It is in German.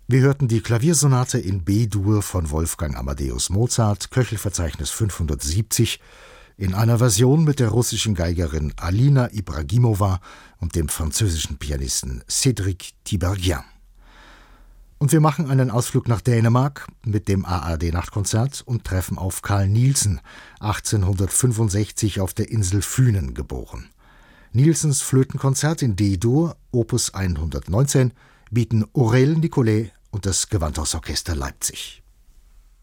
Wir hörten die Klaviersonate in B-Dur von Wolfgang Amadeus Mozart, Köchelverzeichnis 570, in einer Version mit der russischen Geigerin Alina Ibragimova und dem französischen Pianisten Cédric Tiberghien. Und wir machen einen Ausflug nach Dänemark mit dem ARD-Nachtkonzert und treffen auf Carl Nielsen, 1865 auf der Insel Fünen geboren. Nielsens Flötenkonzert in D-Dur, Opus 119, bieten Aurel Nicolet und das Gewandhausorchester Leipzig.